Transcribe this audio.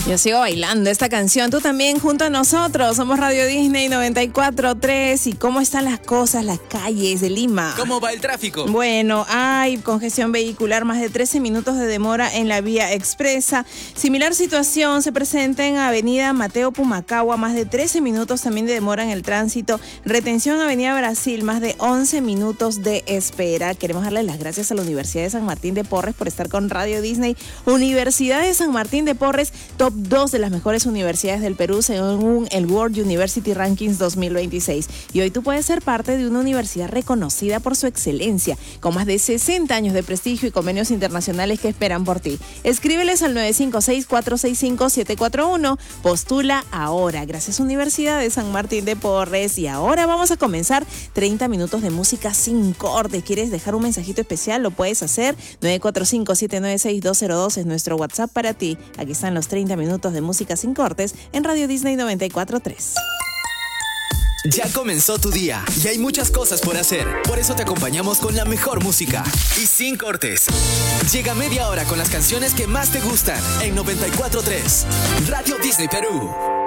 Yo sigo bailando esta canción, tú también junto a nosotros. Somos Radio Disney 94.3. ¿Y cómo están las cosas, las calles de Lima? ¿Cómo va el tráfico? Bueno, hay congestión vehicular, más de 13 minutos de demora en la vía expresa. Similar situación se presenta en Avenida Mateo Pumacahua, más de 13 minutos también de demora en el tránsito. Retención Avenida Brasil, más de 11 minutos de espera. Queremos darle las gracias a la Universidad de San Martín de Porres por estar con Radio Disney. Universidad de San Martín de Porres, top 2 de las mejores universidades del Perú según el World University Rankings 2026. Y hoy tú puedes ser parte de una universidad reconocida por su excelencia, con más de 60 años de prestigio y convenios internacionales que esperan por ti. Escríbeles al 956-465-741. Postula ahora. Gracias Universidad de San Martín de Porres. Y ahora vamos a comenzar 30 minutos de música sin corte. ¿Quieres dejar un mensajito especial? Lo puedes hacer. 945-796-202 es nuestro WhatsApp para ti. Aquí están los 30 minutos de música sin cortes en Radio Disney 94.3. Ya comenzó tu día y hay muchas cosas por hacer. Por eso te acompañamos con la mejor música y sin cortes. Llega media hora con las canciones que más te gustan en 94.3 Radio Disney Perú.